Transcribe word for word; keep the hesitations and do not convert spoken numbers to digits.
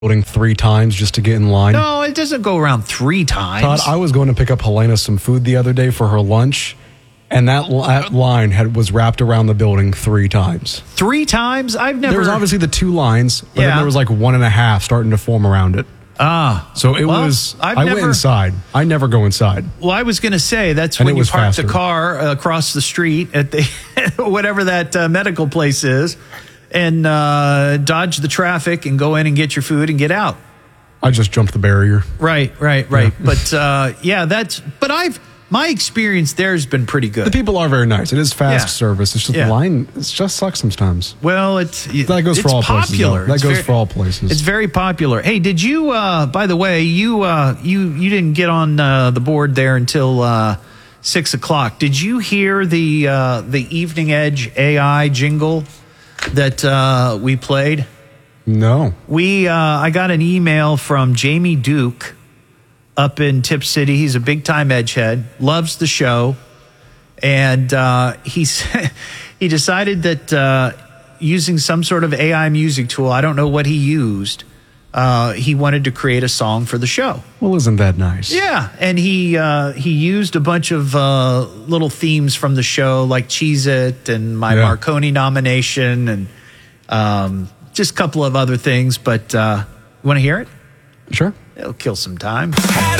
building three times just to get in line. No, it doesn't go around three times. Todd, I was going to pick up Helena some food the other day for her lunch, and that, that line had was wrapped around the building three times. Three times? I've never... There was obviously the two lines, but Yeah. then there was like one and a half starting to form around it. Ah. So it well, was, I've I never, went inside. I never go inside. Well, I was going to say, that's And when it you was park faster. the car uh, across the street at the whatever that uh, medical place is and uh, dodge the traffic and go in and get your food and get out. I just jumped the barrier. Right, right, right. Yeah. But uh, yeah, that's, but I've, my experience there has been pretty good. The people are very nice. It is fast Yeah. service. It's just Yeah. the line, it just sucks sometimes. Well, it's, That goes it's for all popular. places. though. That It's goes very- for all places. It's very popular. Hey, did you? Uh, by the way, you uh, you you didn't get on uh, the board there until uh, six o'clock. Did you hear the uh, the Evening Edge A I jingle that uh, we played? No. We uh, I got an email from Jamie Duke up in Tip City. He's a big time Edgehead, loves the show, and uh, he's he decided that uh, using some sort of A I music tool, I don't know what he used, uh, he wanted to create a song for the show. Well, isn't that nice? Yeah, and he uh, he used a bunch of uh, little themes from the show, like Cheez-It and my Yeah. Marconi nomination, and um, just a couple of other things. But uh, you want to hear it? Sure. It'll kill some time. Had